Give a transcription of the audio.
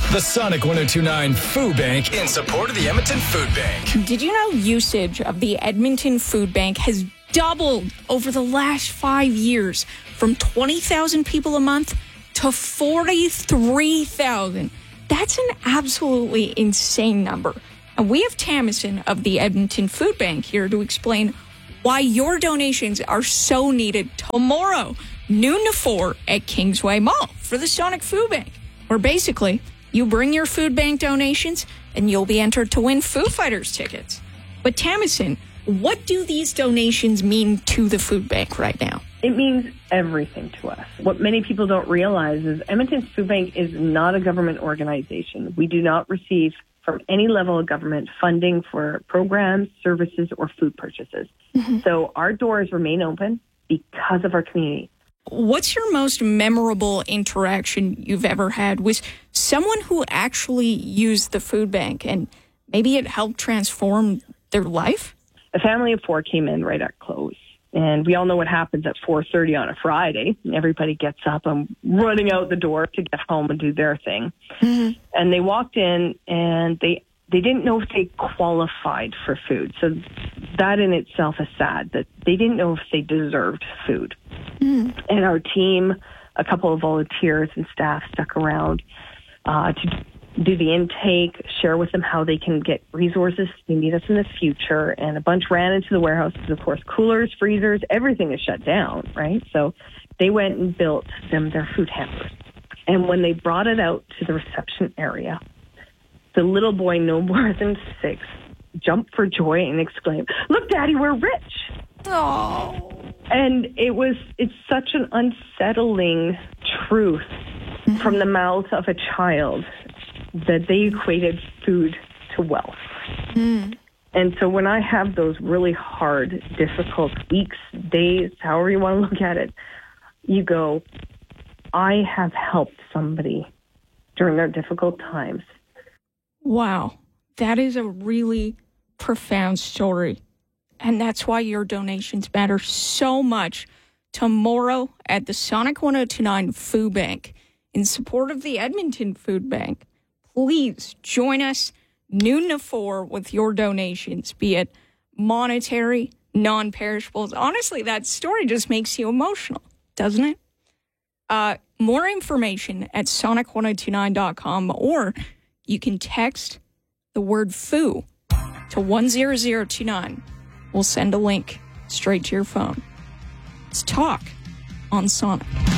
The Sonic 102.9 Food Bank in support of the Edmonton Food Bank. Did you know usage of the Edmonton Food Bank has doubled over the last 5 years from 20,000 people a month to 43,000? That's an absolutely insane number. And we have Tamison of the Edmonton Food Bank here to explain why your donations are so needed tomorrow, noon to 4 at Kingsway Mall for the Sonic Food Bank, where basically you bring your food bank donations and you'll be entered to win Foo Fighters tickets. But Tamison, what do these donations mean to the food bank right now? It means everything to us. What many people don't realize is Edmonton's Food Bank is not a government organization. We do not receive from any level of government funding for programs, services, or food purchases. So our doors remain open because of our community. What's your most memorable interaction you've ever had with someone who actually used the food bank and maybe it helped transform their life? A family of 4 came in right at close. And we all know what happens at 4:30 on a Friday. Everybody gets up and running out the door to get home and do their thing. And they walked in and they didn't know if they qualified for food. So that in itself is sad, that they didn't know if they deserved food. And our team, a couple of volunteers and staff stuck around to do the intake, share with them how they can get resources they need us in the future. And a bunch ran into the warehouse because, of course, coolers, freezers, everything is shut down, right? So they went and built them their food hampers. And when they brought it out to the reception area, the little boy, no more than 6, jumped for joy and exclaimed, "Look, Daddy, we're rich." Oh. And it's such an unsettling truth from the mouth of a child that they equated food to wealth. And so when I have those really hard, difficult weeks, days, however you want to look at it, you go, I have helped somebody during their difficult times. Wow. That is a really profound story. And that's why your donations matter so much tomorrow at the Sonic 102.9 Food Bank in support of the Edmonton Food Bank. Please join us noon to 4 with your donations, be it monetary, non-perishables. Honestly, that story just makes you emotional, doesn't it? More information at sonic1029.com, or you can text the word FOO to 10029. We'll send a link straight to your phone. Let's talk on Sonic.